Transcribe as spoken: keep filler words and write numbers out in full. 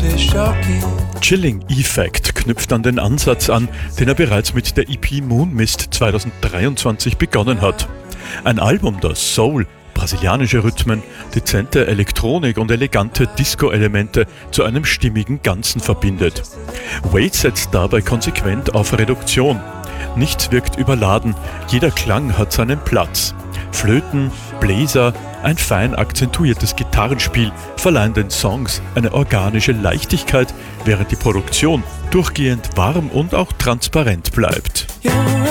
Chilling Effect knüpft an den Ansatz an, den er bereits mit der E P Moon Mist zweitausenddreiundzwanzig begonnen hat. Ein Album, das Soul, brasilianische Rhythmen, dezente Elektronik und elegante Disco-Elemente zu einem stimmigen Ganzen verbindet. Wade setzt dabei konsequent auf Reduktion. Nichts wirkt überladen, jeder Klang hat seinen Platz. Flöten, Bläser, ein fein akzentuiertes Gitarrenspiel verleihen den Songs eine organische Leichtigkeit, während die Produktion durchgehend warm und auch transparent bleibt. You're